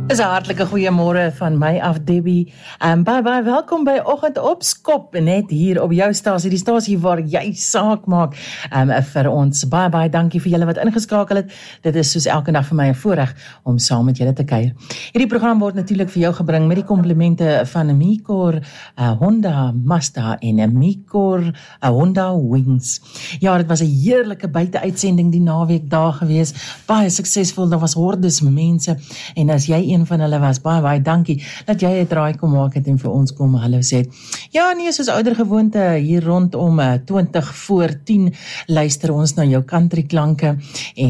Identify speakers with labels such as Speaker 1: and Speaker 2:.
Speaker 1: Is 'n hartlike goeiemôre van my af, Debbie. Baie welkom by Oggend Opskop, net hier op jou stasie, die stasie waar jy saak maak. Vir ons baie dankie vir julle wat ingeskakel het. Dit is soos elke dag vir my 'n voorreg om saam met julle te kuier. Hierdie program word natuurlik vir jou gebring met die komplimente van Micor, Honda Mazda en Micor Honda Wings. Ja, dit was 'n heerlike buiteuitsending die naweek daar gewees. Baie suksesvol, daar was hordes mense en as jy een van hulle was, baie dankie dat jy 'n draai kom maak het en vir ons kom hallo sê. Ja, nee, soos ouer gewoonte hier rondom 20 voor 10 luister ons na jou country klanke en